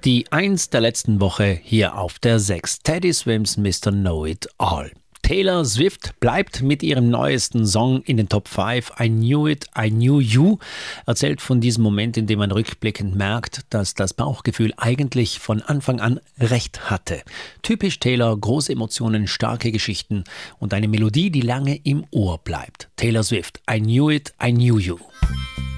Die 1 der letzten Woche hier auf der 6. Teddy Swims Mr. Know It All. Taylor Swift bleibt mit ihrem neuesten Song in den Top 5. I Knew It, I Knew You erzählt von diesem Moment, in dem man rückblickend merkt, dass das Bauchgefühl eigentlich von Anfang an recht hatte. Typisch Taylor, große Emotionen, starke Geschichten und eine Melodie, die lange im Ohr bleibt. Taylor Swift, I Knew It, I Knew You.